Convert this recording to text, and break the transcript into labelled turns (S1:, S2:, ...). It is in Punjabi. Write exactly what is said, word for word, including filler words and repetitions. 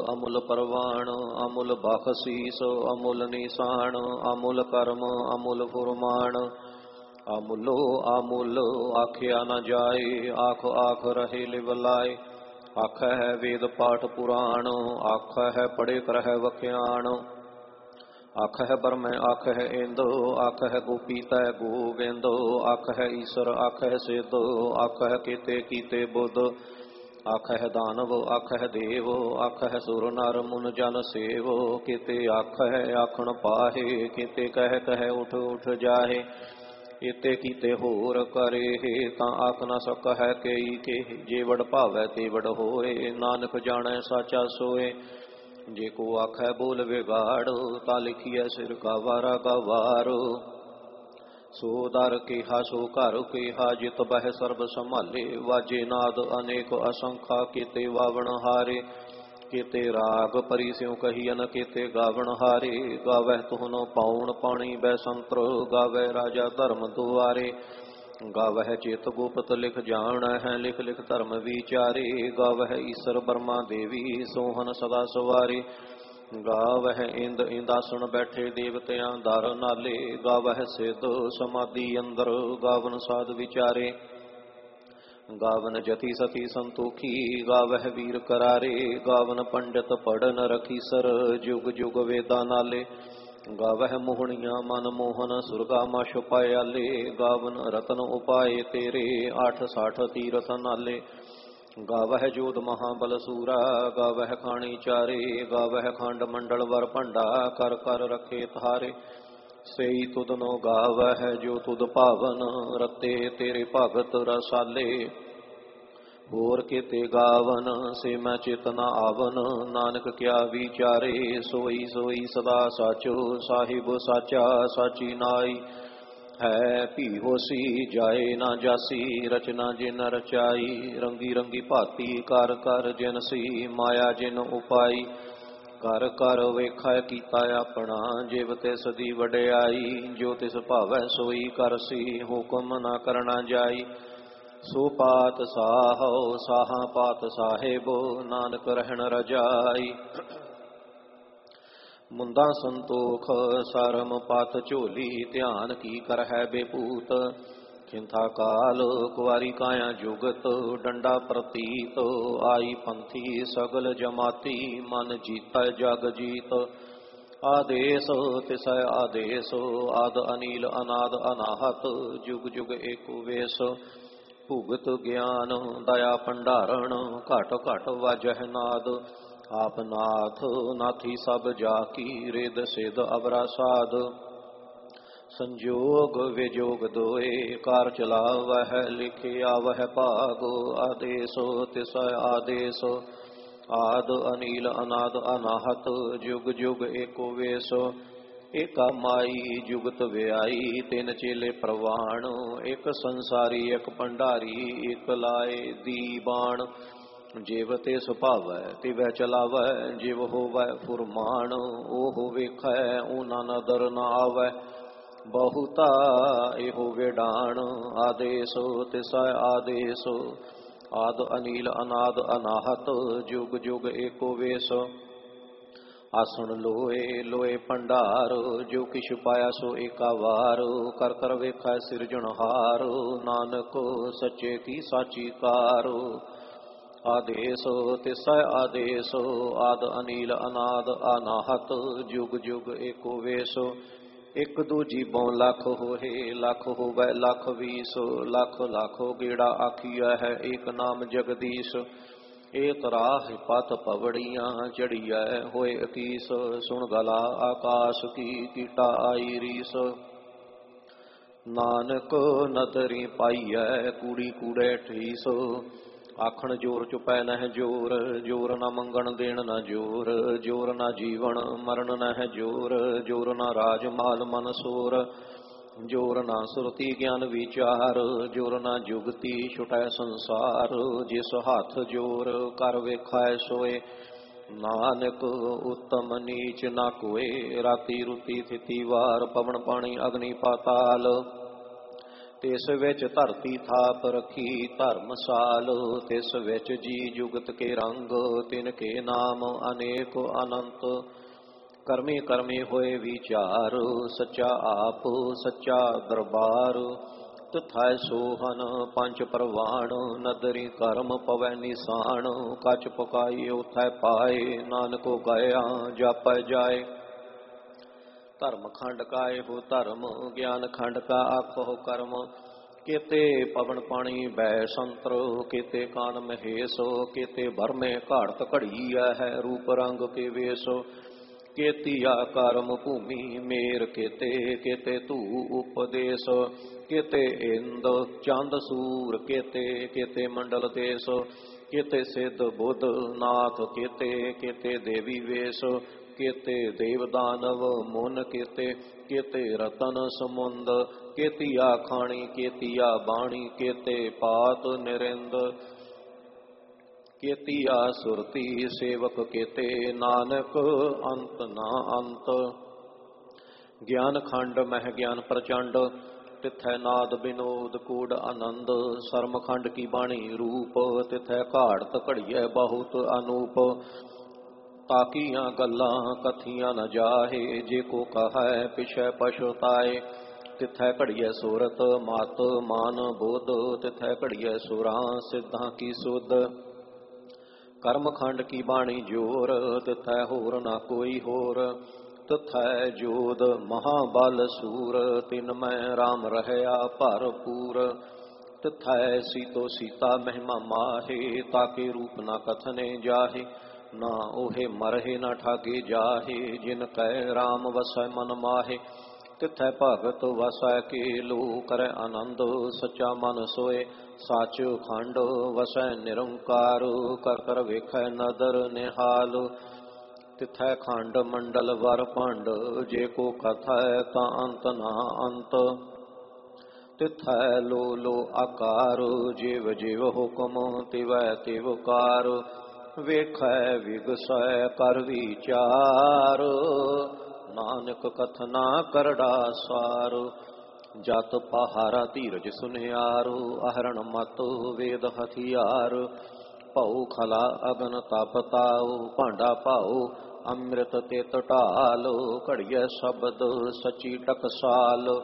S1: ਅਮੁਲ ਪਰਵਾਣ ਅਮੁਲ ਬਖਸ਼ੀਸ ਅਮੁਲ ਨਿਸ਼ਾਨ ਅਮੁਲ ਕਰਮ ਅਮੁਲ ਫੁਰਮਾਨ। ਅਮੁਲੋ ਅਮੁਲ ਆਖਿਆ ਨ ਜਾਏ ਆਖ ਆਖ ਰਹੇ ਲਿਵ ਲਾਏ। ਆਖੈ ਹੈ ਵੇਦ ਪਾਠ ਪੁਰਾਣ ਆਖੈ ਹੈ ਪੜ੍ਹੇ ਕਰਹਿ ਵਖਿਆਣ। ਆਖੈ ਹੈ ਬਰਮੈ ਆਖੈ ਹੈ ਇੰਦੋ ਆਖੈ ਹੈ ਗੋਪੀ ਤੈ ਗੋਬਿੰਦੋ। ਆਖੈ ਹੈ ਈਸਰ ਆਖੈ ਹੈ ਸਿੱਧ ਆਖੈ ਹੈ ਕੀਤੇ ਕੀਤੇ ਬੁੱਧ। ਆਖੈ ਹੈ ਦਾਨਵ ਆਖੈ ਹੈ ਦੇਵ ਆਖੈ ਹੈ ਸੁਰ ਨਰ ਮੁਨ ਜਨ ਸੇਵ। ਕੀਤੇ ਆਖੈ ਹੈ ਆਖਣ ਪਾਹੇ ਕੀਤੇ ਕਹਿ ਕਹਿ ਉਠ ਉਠ ਜਾਹੇ। ਇਤੇ ਕੀਤੇ ਹੋਰ ਕਰੇ ਤਾਂ ਆਖ ਨ ਸਕੈ ਕਈ ਕੇ। ਜੇ ਵਡ ਭਾਵੈ ਤੇ ਵਡ ਹੋਏ ਨਾਨਕ ਜਾਣੈ ਸਾਚਾ ਸੋਏ। ਜੇ ਕੋ ਆਖੈ ਬੋਲ ਵਿਗਾੜ ਤਾਂ ਲਿਖੀਐ ਸਿਰ ਕਾ ਵਾਰਾ ਕਾ ਵਾਰ। ਸੋ ਦਰ ਕਿਹਾ ਸੋ ਘਰ ਕਿਹਾ ਜਿਤ ਬਹਿ ਸਰਬ ਸੰਭਾਲੇ। ਵਾਜੇ ਨਾਦ ਅਨੇਕ ਅਸੰਖਾ ਕੀਤੇ ਵਾਵਣ ਹਾਰੇ। ਕੀਤੇ ਰਾਗ ਪਰੀ ਸਿਉ ਕਹੀਅਨ ਕੀਤੇ ਗਾਵਣ ਹਾਰੇ। ਗਾਵਹਿ ਤੁਹਨੋ ਪਾਉਣ ਪਾਣੀ ਬੈਸੰਤਰ ਗਾਵੈ ਰਾਜਾ ਧਰਮ ਦੁਆਰੇ। ਗਾਵਹਿ ਚਿਤ ਗੁਪਤ ਲਿਖ ਜਾਣੈ ਹੈ ਲਿਖ ਲਿਖ ਧਰਮ ਵਿਚਾਰੇ। ਗਾਵਹਿ ਈਸਰ ਬਰਮਾ ਦੇਵੀ ਸੋਹਨ ਸਦਾ ਸਵਾਰੇ। ਗਾਵਹਿ ਇੰਦ ਇੰਦਾਸਣ ਬੈਠੇ ਦੇਵਤਿਆਂ ਦਰ ਨਾਲੇ। ਗਾਵਹਿ ਸਿੱਧ ਸਮਾਧੀ ਅੰਦਰ ਗਾਵਨ ਸਾਧ ਵਿਚਾਰੇ। ਗਾਵਨ ਜਤੀ ਸਤੀ ਸੰਤੋਖੀ ਗਾਵਹਿ ਵੀਰ ਕਰਾਰੇ। ਗਾਵਨ ਪੰਡਿਤ ਪੜਨ ਰਖੀਸਰ ਜੁਗ ਜੁਗ ਵੇਦਾਂ ਨਾਲੇ। ਗਾਵਹਿ ਮੋਹਣੀਆਂ ਮਨ ਮੋਹਨ ਸੁਰਗਾ ਮਛ ਪਾਇਆਲੇ। ਗਾਵਨ ਰਤਨ ਉਪਾਏ ਤੇਰੇ ਆਠ ਸਾਠ ਤੀਰਥ ਨਾਲੇ। ਗਾਵਹਿ ਜੋਧ ਮਹਾਬਲ ਸੂਰਾ ਗਾਵਹਿ ਖਾਣੀ ਚਾਰੇ। ਗਾਵਹਿ ਖੰਡ ਮੰਡਲ ਵਰ ਭੰਡਾ ਕਰ ਕਰ ਰਖੇ ਤਾਰੇ। ਸਈ ਤੁਧਨੋ ਗਾਵਹਿ ਜੋ ਤੁਧ ਭਾਵਨ ਰਤੇ ਤੇਰੇ ਭਗਤ ਰਸਾਲੇ। ਹੋਰ ਕੀਤੇ ਗਾਵਨ ਸੇ ਮੈਂ ਚਿਤ ਨ ਆਵਨ ਨਾਨਕ ਕਿਆ ਵਿਚਾਰੇ। ਸੋਈ ਸੋਈ ਸਦਾ ਸਾਚੋ ਸਾਹਿਬ ਸਾਚਾ ਸਾਚੀ ਨਾਈ। ਹੈ ਭੀ ਹੋਸੀ ਜਾਏ ਨਾ ਜਾਸੀ ਰਚਨਾ ਜਿਨ ਰਚਾਈ। ਰੰਗੀ ਰੰਗੀ ਭਾਤੀ ਕਰ ਕਰ ਜਿਨ ਸੀ ਮਾਇਆ ਜਿਨ ਉਪਾਈ। ਕਰ ਕਰ ਵੇਖੈ ਕੀਤਾ ਆਪਣਾ ਜਿਵ ਤਿਸ ਦੀ ਵਡਿਆਈ। ਜੋ ਤਿਸ ਭਾਵੈ ਸੋਈ ਕਰਸੀ ਹੁਕਮ ਨਾ ਕਰਨਾ ਜਾਈ। ਸੋ ਪਾਤ ਸਾਹੋ ਸਾਹਾਂ ਪਾਤ ਸਾਹਿਬੋ ਨਾਨਕ ਰਹਿਣ ਰਜਾਈ। ਮੁੰਦਾ ਸੰਤੋਖ ਸਰਮ ਪਤ ਝੋਲੀ ਧਿਆਨ ਕੀ ਕਰਹਿ ਬੇਪੂਤ। ਖਿੰਥਾ ਕਾਲ ਕੁਵਾਰੀ ਕਾਇਆ ਜੁਗਤ ਡੰਡਾ ਪ੍ਰਤੀਤ। ਆਈ ਪੰਥੀ ਸਗਲ ਜਮਾਤੀ ਮਨ ਜੀਤੈ ਜਗ ਜੀਤ। ਆਦੇਸ ਤਿਸੈ ਆਦੇਸ ਆਦ ਅਨੀਲ ਅਨਾਦ ਅਨਾਹਤ। ਜੁਗ ਜੁਗ ਏਕੋ ਵੇਸ ਭੁਗਤ ਗਿਆਨ ਦਇਆ ਭੰਡਾਰਣ ਘਟ ਘਟ ਵਾਜਹਿ ਨਾਦ। ਆਪ ਨਾਥ ਨਾਥੀ ਸਭ ਜਾ ਕੀ ਰਿਦ ਸਿਧ ਅਵਰਾ ਸਾਧ। ਸੰਜੋਗ ਵਿਜੋਗ ਦੋਏ ਕਾਰ ਚਲਾਵਹਿ ਲਿਖਿਆ ਵਹਿ ਭਾਗ। ਆਦੇਸ ਤਿਸੈ ਆਦੇਸ ਆਦ ਅਨੀਲ ਅਨਾਦ ਅਨਾਹਤ। ਜੁਗ ਜੁਗ ਏਕੋ ਵੇਸ ਏਕਾ ਮਾਈ ਜੁਗਤ ਵਿਆਈ। ਤਿੰਨ ਚੇਲੇ ਪ੍ਰਵਾਣ ਇੱਕ ਸੰਸਾਰੀ ਇੱਕ ਭੰਡਾਰੀ। ਇੱਕ ਲਾਏ ਦੀਬਾਨ ਜਿਵ ਤੇ ਸੁਭਾਵੈ ਤਿਵੈ ਚਲਾਵੈ। ਜਿਵ ਹੋਵੈ ਫੁਰਮਾਨ ਉਹ ਵੇਖੈ ਊਨਾ ਨਦਰ ਨ ਆਵੈ। ਬਹੁਤਾ ਇਹੋ ਵਿਡਾਣ ਆਦੇਸ ਤਿਸੈ ਆਦੇਸ ਆਦ ਅਨੀਲ ਅਨਾਦ ਅਨਾਹਤ। ਜੁਗ ਜੁਗ ਏਕੋ ਵੇਸ ਆਸਣ ਲੋਏ ਲੋਏ ਭੰਡਾਰ। ਜੋ ਕਿਛ ਪਾਇਆ ਸੋ ਏਕਾ ਵਾਰ। ਕਰ ਕਰ ਵੇਖੈ ਸਿਰਜਣਹਾਰ ਨਾਨਕ ਸੱਚੇ ਕੀ ਸਾਚੀ ਕਾਰ। ਆਦੇਸ ਤਿਸੈ ਆਦੇਸ ਆਦ ਅਨੀਲ ਅਨਾਦ ਅਨਾਹਤ। ਜੁਗ ਜੁਗ ਏਕੋ ਵੇਸ ਇੱਕ ਦੂਜੀ ਬਉ ਲੱਖ ਹੋਏ ਲੱਖ ਹੋਵੈ ਲੱਖ ਵੀਸ। ਲੱਖ ਲੱਖ ਗੇੜਾ ਆਖੀਐ ਹੈ ਏਕ ਨਾਮ ਜਗਦੀਸ਼। ਏ ਤਰਾਹ ਪਤ ਪਵੜੀਆਂ ਚੜੀਐ ਹੋਏ ਅਕੀਸ। ਸੁਣ ਗਲਾ ਆਕਾਸ਼ ਕੀ ਕੀਟਾ ਆਈ ਰੀਸ। ਨਾਨਕ ਨਦਰੀ ਪਾਈਐ ਕੂੜੀ ਕੂੜੇ ਠੀਸ। ਆਖਣ ਜੋਰ ਚੁਪੈ ਨਹਿ ਜੋਰ ਜੋਰ ਨਾ ਮੰਗਣ ਦੇਣ ਨਾ ਜੋਰ। ਜੋਰ ਨਾ ਜੀਵਨ ਮਰਨ ਨਹਿ ਜੋਰ ਜੋਰ ਨਾ ਰਾਜ ਮਾਲ ਮਨ ਸੋਰ। ਜੋਰ ਨਾ ਸੁਰਤੀ ਗਿਆਨ ਵਿਚਾਰ ਜੋਰ ਨਾ ਜੁਗਤੀ ਛੁਟੈ ਸੰਸਾਰ। ਜਿਸ ਹੱਥ ਜੋਰ ਕਰ ਵੇਖੈ ਸੋਏ ਨਾਨਕ ਉੱਤਮ ਨੀਚ ਨਾ ਕੋਏ। ਰਾਤੀ ਰੁਤੀ ਥਿਤੀ ਵਾਰ ਪਵਨ ਪਾਣੀ ਅਗਨੀ ਪਾਤਾਲ। ਤਿਸ ਵਿੱਚ ਧਰਤੀ ਥਾਪ ਰਖੀ ਧਰਮਸਾਲ, ਤਿਸ ਵਿੱਚ ਜੀ ਜੁਗਤ ਕੇ ਰੰਗ, ਤਿਨ ਕੇ ਨਾਮ ਅਨੇਕ ਅਨੰਤ। ਕਰਮੇ ਕਰਮੇ ਹੋਏ ਵਿਚਾਰ, ਸੱਚਾ ਆਪ ਸੱਚਾ ਦਰਬਾਰ। ਤਿਥੈ ਸੋਹਨ ਪੰਜ ਪ੍ਰਵਾਣ, ਨਦਰੀ ਕਰਮ ਪਵੈ ਨਿਸਾਨ। ਕਛ ਪਕਾਈ ਉਥੈ ਪਾਏ, ਨਾਨਕੋ ਗਇਆ ਜਾਪੈ ਜਾਏ। ਧਰਮ ਖੰਡ ਕਾ ਇਹੋ ਧਰਮ, ਗਿਆਨ ਖੰਡ ਕਾ ਆਖੋ ਕਰਮ। ਕੇਤੇ ਪਵਨ ਪਾਣੀ ਬੈ ਸੰਤਰ, ਕੇਤੇ ਕਾਨ ਮਹੇਸ਼। ਕੇਤੇ ਭਰਮੇ ਘਾੜਤ ਘੜੀਐ ਹੈ, ਰੂਪ ਰੰਗ ਕੇ ਵੇਸ। ਕੇਤੀਆ ਕਰਮ ਭੂਮੀ ਮੇਰ ਕੇਤੇ, ਕੇਤੇ ਧੂ ਉਪਦੇਸ਼। ਕੇਤੇ ਇੰਦ ਚੰਦ ਸੂਰ ਕੇਤੇ, ਕੇਤੇ ਮੰਡਲ ਦੇਸ਼। ਕੇਤੇ ਸਿੱਧ ਬੁੱਧ ਨਾਥ ਕੇਤੇ, ਕੇਤੇ ਦੇਵੀ ਵੇਸ਼। ਕੇਤੇ ਦੇਵ ਦਾਨਵ ਮੁਨ ਕੇਤੇ, ਕੇਤੇ ਰਤਨ ਸਮੁੰਦ। ਕੇਤੀਆ ਖਾਣੀ ਕੇਤੀਆ ਬਾਣੀ, ਕੇਤੇ ਪਾਤ ਨਿਰਿੰਦ। ਕੇਤੀਆ ਸੁਰਤੀ ਸੇਵਕ ਕੇਤੇ, ਨਾਨਕ ਅੰਤ ਨਾ ਅੰਤ। ਗਿਆਨ ਖੰਡ ਮਹਿ ਗਿਆਨ ਪ੍ਰਚੰਡ, ਤਿਥੈ ਨਾਦ ਬਿਨੋਦ ਕੂੜ ਆਨੰਦ। ਸਰਮ ਖੰਡ ਕੀ ਬਾਣੀ ਰੂਪ, ਤਿਥੈ ਘਾੜਤ ਘੜੀਐ ਬਹੁਤ ਅਨੂਪ। ਤਾਕੀਆਂ ਗੱਲਾਂ ਕਥੀਆਂ ਨ ਜਾਹੇ, ਜੇ ਕੋ ਕਹੈ ਪਿਛੈ ਪਛੁਤਾਏ। ਤਿਥੈ ਘੜੀਐ ਸੂਰਤ ਮਤ ਮਾਨ ਬੁੱਧ, ਤਿਥੈ ਘੜੀਐ ਸੁਰਾਂ ਸਿੱਧਾਂ ਕੀ ਸੁਧ। ਕਰਮ ਖੰਡ ਕੀ ਬਾਣੀ ਜੋਰ, ਤਿਥੈ ਹੋਰ ਨਾ ਕੋਈ ਹੋਰ। ਤਿਥੈ ਜੋਧ ਮਹਾਬਲ ਸੂਰ, ਤਿਨ ਮੈਂ ਰਾਮ ਰਹਿਆ ਭਰਪੂਰ। ਤਿਥੈ ਸੀਤੋ ਸੀਤਾ ਮਹਿਮਾ ਮਾਹੇ, ਤਾਕੇ ਰੂਪ ਨਾ ਕਥਨੇ ਜਾਹੇ। ਨਾ ਉਹੇ ਮਰਹੇ ਨਾ ਠਾਗੇ ਜਾਹੇ, ਜਿਨ ਕੈ ਰਾਮ ਵਸੈ ਮਨ ਮਾਹੇ। ਤਿਥੈ ਭਗਤ ਵਸੈ ਕੇਲੋ, ਕਰੈ ਆਨੰਦ ਸੱਚਾ ਮਨ ਸੋਏ। ਸੱਚ ਖੰਡ ਵਸੈ ਨਿਰੰਕਾਰ, ਕਰ ਕਰ ਵੇਖੈ ਨਦਰ ਨਿਹਾਲ। ਤਿਥੈ ਖੰਡ ਮੰਡਲ ਵਰ ਭੰਡ, ਜੇ ਕੋ ਕਥੈ ਤਾਂ ਅੰਤ ਨਾ ਅੰਤ। ਤਿਥੈ ਲੋ ਲੋ ਆਕਾਰ, ਜਿਵ ਜਿਵ ਹੁਕਮ ਤਿਵੈ ਤਿਵ ਕਾਰ। ਵੇਖੈ ਵਿਗਸੈ ਕਰ ਵਿਚਾਰ, ਨਾਨਕ ਕਥਨਾ ਕਰੜਾ ਸਾਰ। ਜਤ ਪਹਾਰਾ ਧੀਰਜ ਸੁਨਿਆਰ, ਅਹਰਣ ਮਤ ਵੇਦ ਹਥਿਆਰ। ਭਉ ਖਲਾ ਅਗਨ ਤਪ ਤਾਉ, ਭਾਂਡਾ ਭਾਉ ਅੰਮ੍ਰਿਤ ਤਿਤ ਢਾਲ। ਘੜੀਐ ਸ਼ਬਦ ਸਚੀ ਟਕਸਾਲ,